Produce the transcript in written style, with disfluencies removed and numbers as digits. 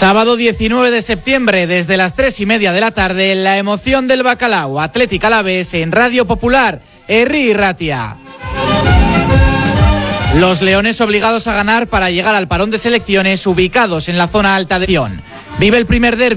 Sábado 19 de septiembre, desde las 3:30 de la tarde, la emoción del Bacalao, Athletic Alavés en Radio Popular, Herri y Ratia. Los leones obligados a ganar para llegar al parón de selecciones, ubicados en la zona alta de Sion. Vive el primer derbi